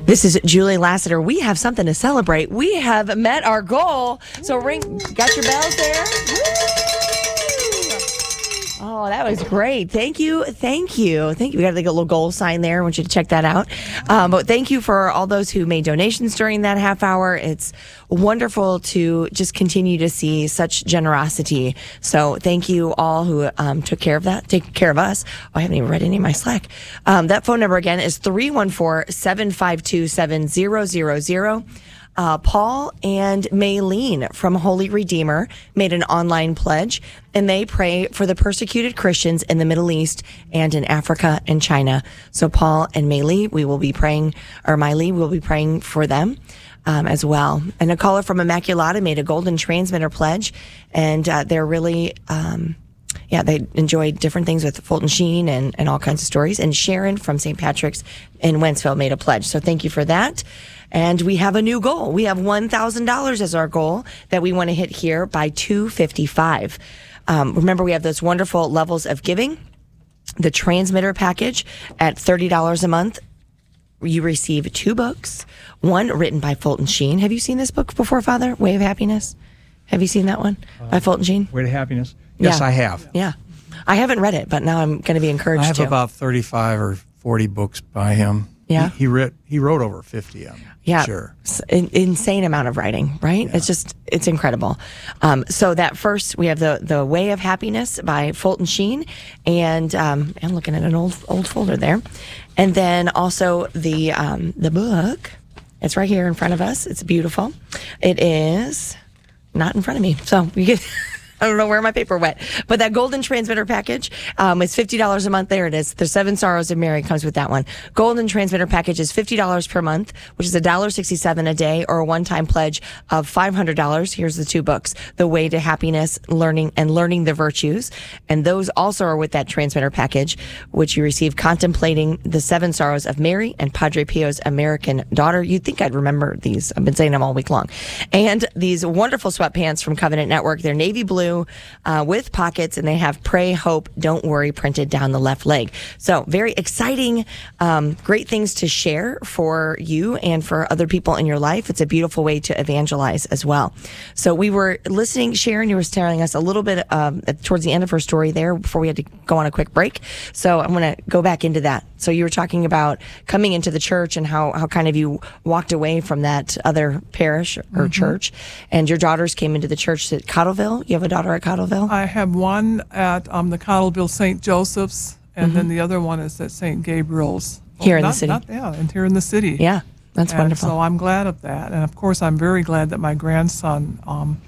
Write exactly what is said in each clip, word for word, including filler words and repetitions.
This is Julie Lassiter. We have something to celebrate. We have met our goal. So ring, got your bells there? Oh, that was great. Thank you. Thank you. Thank you. We got like a little goal sign there. I want you to check that out. Um, but thank you for all those who made donations during that half hour. It's wonderful to just continue to see such generosity. So thank you all who um, took care of that, take care of us. Oh, I haven't even read any of my Slack. Um, that phone number again is three one four, seven five two, seven zero zero zero. Uh, Paul and Maylene from Holy Redeemer made an online pledge, and they pray for the persecuted Christians in the Middle East and in Africa and China. So Paul and Maylene, we will be praying, or Maylene, we'll be praying for them um, as well. And a caller from Immaculata made a golden transmitter pledge, and uh, they're really... Um, Yeah, they enjoyed different things with Fulton Sheen and, and all kinds of stories. And Sharon from Saint Patrick's in Wentzville made a pledge. So thank you for that. And we have a new goal. We have one thousand dollars as our goal that we want to hit here by two fifty-five. Um, remember, we have those wonderful levels of giving. The transmitter package at thirty dollars a month. You receive two books, one written by Fulton Sheen. Have you seen this book before, Father? Way of Happiness? Have you seen that one uh, by Fulton Sheen? Way to Happiness? Yes, yeah. I have. Yeah. I haven't read it, but now I'm going to be encouraged to. I have to. about thirty-five or forty books by him. Yeah. He, he, writ, he wrote over fifty of them. Yeah. Sure. In, insane amount of writing, right? Yeah. It's just, it's incredible. Um, so that first, we have the, the Way of Happiness by Fulton Sheen. And um, I'm looking at an old old folder there. And then also the um, the book. It's right here in front of us. It's beautiful. It is not in front of me. So you get... I don't know where my paper went, but that golden transmitter package um, is fifty dollars a month. There it is. The Seven Sorrows of Mary comes with that one. Golden transmitter package is fifty dollars per month, which is one dollar sixty-seven a day, or a one-time pledge of five hundred dollars. Here's the two books, The Way to Happiness, Learning and Learning the Virtues. And those also are with that transmitter package, which you receive Contemplating the Seven Sorrows of Mary and Padre Pio's American Daughter. You'd think I'd remember these. I've been saying them all week long. And these wonderful sweatpants from Covenant Network. They're navy blue. Uh, with pockets, and they have Pray, Hope, Don't Worry printed down the left leg. So very exciting, um, great things to share for you and for other people in your life. It's a beautiful way to evangelize as well. So we were listening, Sharon, you were telling us a little bit um, towards the end of her story there before we had to go on a quick break. So I'm going to go back into that. So you were talking about coming into the church and how, how kind of you walked away from that other parish or mm-hmm. church, and your daughters came into the church at Cottleville. You have a daughter at Cottleville? I have one at um, the Cottleville Saint Joseph's, and mm-hmm. then the other one is at Saint Gabriel's. Here oh, in not, the city? Not, yeah, and here in the city. Yeah, that's and wonderful. So I'm glad of that. And, of course, I'm very glad that my grandson um,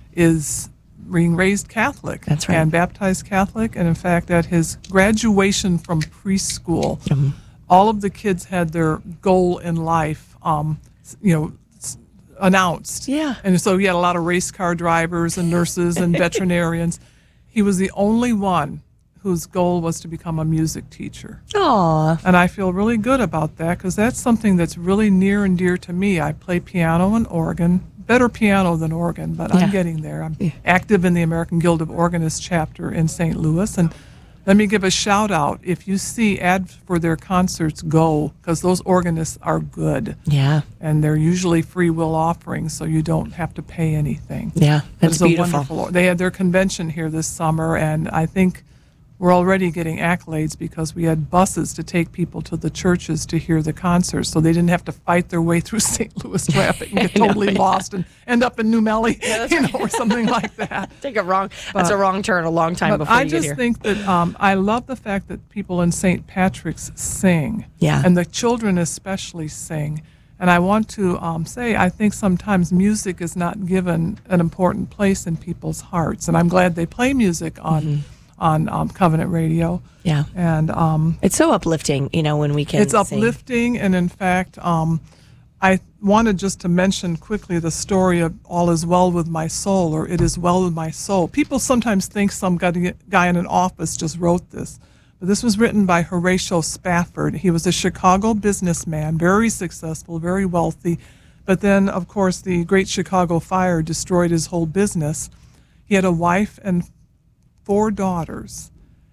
is being raised Catholic. That's right. And baptized Catholic. And, in fact, at his graduation from preschool, mm-hmm. all of the kids had their goal in life, um, you know, announced. Yeah. And so he had a lot of race car drivers and nurses and veterinarians. He was the only one whose goal was to become a music teacher. Aww. And I feel really good about that because that's something that's really near and dear to me. I play piano and organ, better piano than organ, but yeah. I'm getting there. I'm yeah. active in the American Guild of Organists chapter in Saint Louis. And let me give a shout out. If you see ads for their concerts, go, because those organists are good. Yeah. And they're usually free will offerings, so you don't have to pay anything. Yeah, that's beautiful. Wonderful. They had their convention here this summer, and I think we're already getting accolades because we had buses to take people to the churches to hear the concerts, so they didn't have to fight their way through Saint Louis traffic and get totally know, yeah. lost and end up in New Melly, yeah, you know, right. or something like that. Take a wrong. But, that's a wrong turn a long time before I you get here. I just think that um, I love the fact that people in Saint Patrick's sing, yeah, and the children especially sing. And I want to um, say, I think sometimes music is not given an important place in people's hearts, and I'm glad they play music on. Mm-hmm. on um, Covenant Radio. Yeah. And um, it's so uplifting, you know, when we can It's sing. uplifting, and in fact, um, I wanted just to mention quickly the story of All Is Well With My Soul, or It Is Well With My Soul. People sometimes think some guy in an office just wrote this, but this was written by Horatio Spafford. He was a Chicago businessman, very successful, very wealthy, but then, of course, the Great Chicago Fire destroyed his whole business. He had a wife and four daughters,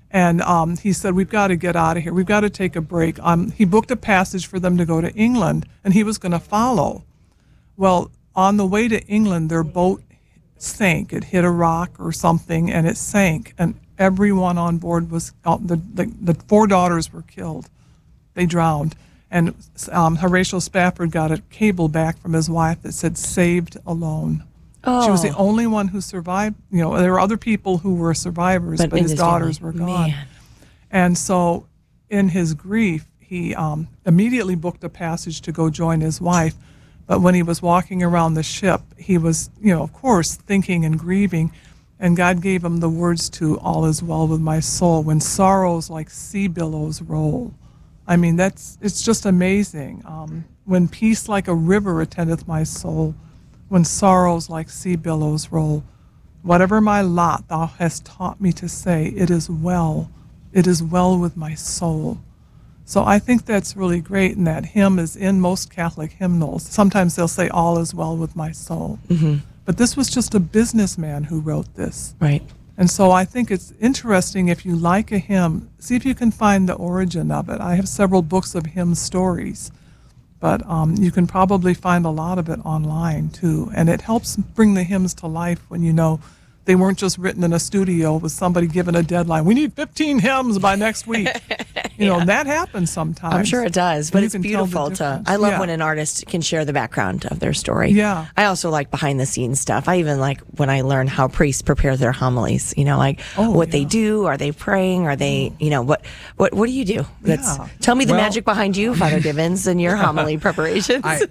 And um, he said, we've got to get out of here. We've got to take a break. Um, he booked a passage for them to go to England, and he was going to follow. Well, on the way to England, their boat sank. It hit a rock or something, and it sank. And everyone on board was, uh, the, the, the four daughters were killed. They drowned. And um, Horatio Spafford got a cable back from his wife that said, saved alone. Oh. She was the only one who survived. You know, there were other people who were survivors, but, but his, his daughters family. were gone. Man. And so in his grief, he um, immediately booked a passage to go join his wife. But when he was walking around the ship, he was, you know, of course, thinking and grieving. And God gave him the words to All Is Well With My Soul, when sorrows like sea billows roll. I mean, that's it's just amazing. Um, when peace like a river attendeth my soul, when sorrows like sea billows roll, whatever my lot thou hast taught me to say, it is well, it is well with my soul. So I think that's really great, and that hymn is in most Catholic hymnals. Sometimes they'll say, all is well with my soul. Mm-hmm. But this was just a businessman who wrote this. Right. And so I think it's interesting, if you like a hymn, see if you can find the origin of it. I have several books of hymn stories, but um, you can probably find a lot of it online too. And it helps bring the hymns to life when you know they weren't just written in a studio with somebody given a deadline. We need fifteen hymns by next week. You know, yeah. that happens sometimes. I'm sure it does, but And you it's can tell the beautiful to. difference. I love Yeah. when an artist can share the background of their story. Yeah. I also like behind the scenes stuff. I even like when I learn how priests prepare their homilies. You know, like Oh, what they yeah. do. Are they praying? Are they? You know, what what what do you do? That's Yeah. tell me the Well- magic behind you, Father Divins, and your homily preparations. I,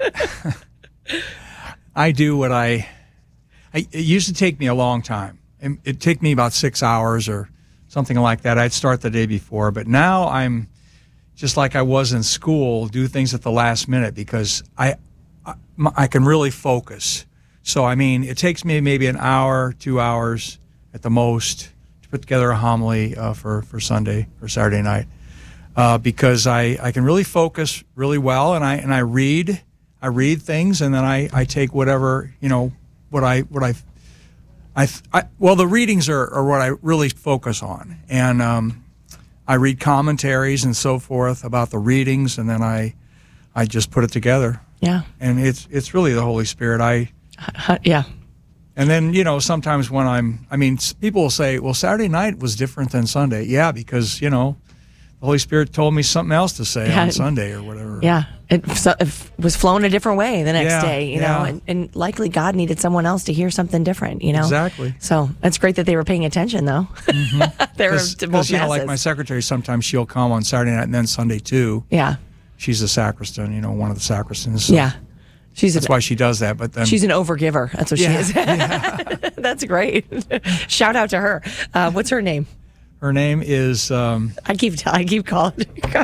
I do what I, I. It used to take me a long time. It, it'd take me about six hours or something like that. I'd start the day before, but now I'm just like I was in school, do things at the last minute because I, I, I can really focus. So, I mean, it takes me maybe an hour, two hours at the most to put together a homily uh, for, for Sunday or Saturday night uh, because I, I can really focus really well, and I and I read I read things, and then I, I take whatever, you know, what I what I I, I well the readings are, are what I really focus on, and um, I read commentaries and so forth about the readings, and then I I just put it together. yeah. And it's it's really the Holy Spirit. I Uh, yeah. and then, you know, sometimes when I'm, I mean, s- people will say, well, Saturday night was different than Sunday. Yeah, because, you know, the Holy Spirit told me something else to say Yeah. on Sunday or whatever. Yeah, it, so, it was flown a different way the next Yeah, day, you know, yeah. and, and likely God needed someone else to hear something different, you know. Exactly. So it's great that they were paying attention, though. they were to both Because, you know, like masses. my secretary, sometimes she'll come on Saturday night and then Sunday too. Yeah, She's a sacristan, you know, one of the sacristans. So yeah. She's That's an, why she does that. But then she's an overgiver. That's what Yeah, she is. That's great. Shout out to her. Uh, what's her name? her name is, um, I keep I keep calling her.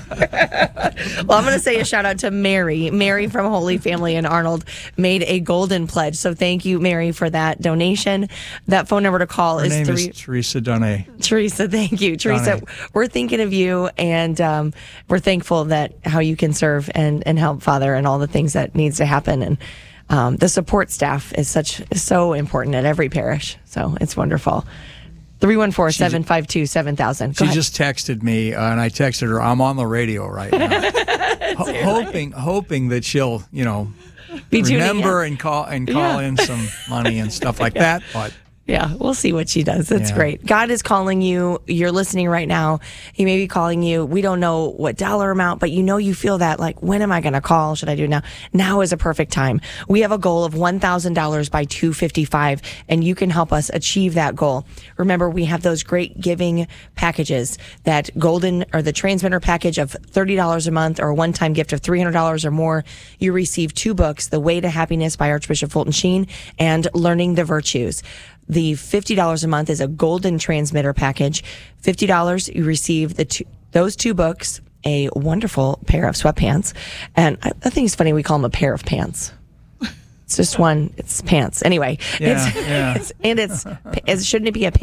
Well, I'm going to say a shout out to Mary. Mary from Holy Family in Arnold made a golden pledge. So thank you, Mary, for that donation. That phone number to call her is name three. is Teresa Dunay. Teresa, thank you. Teresa, Donnie. we're thinking of you, and um, we're thankful that how you can serve and, and help Father and all the things that needs to happen. And um, the support staff is such is so important at every parish. So it's wonderful. three one four, seven five two, seven thousand. She just texted me, uh, and I texted her, I'm on the radio right now. Ho- hoping hoping that she'll, you know, Be tuning remember in. and call and call Yeah. in some money and stuff like that. But Yeah, we'll see what she does. That's Yeah. great. God is calling you. You're listening right now. He may be calling you. We don't know what dollar amount, but you know you feel that like, when am I going to call? Should I do it now? Now is a perfect time. We have a goal of one thousand dollars by two fifty-five, and you can help us achieve that goal. Remember, we have those great giving packages, that golden or the transmitter package of thirty dollars a month, or a one-time gift of three hundred dollars or more. You receive two books, The Way to Happiness by Archbishop Fulton Sheen and Learning the Virtues. The fifty dollars a month is a golden transmitter package. fifty dollars, you receive the two, those two books, a wonderful pair of sweatpants. And I, I think it's funny we call them a pair of pants. It's just one, it's pants. Anyway, Yeah, it's, yeah. it's, and it's, it's, shouldn't it be a pant?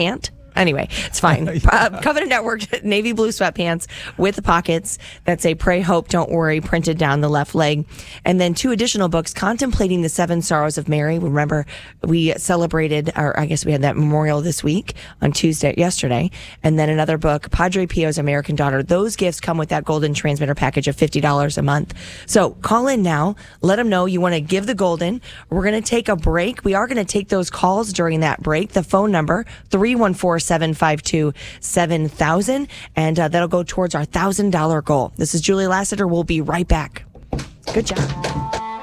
Anyway, it's fine. uh, Covenant Network navy blue sweatpants with the pockets that say "Pray, Hope, Don't Worry" printed down the left leg, and then two additional books: "Contemplating the Seven Sorrows of Mary." Remember, we celebrated, or I guess we had that memorial this week on Tuesday, yesterday, and then another book, Padre Pio's American Daughter. Those gifts come with that golden transmitter package of fifty dollars a month. So call in now. Let them know you want to give the golden. We're going to take a break. We are going to take those calls during that break. The phone number, three one four, seven five two, seven thousand, and uh, that'll go towards our one thousand dollars goal. This is Julie Lassiter. We'll be right back. Good job.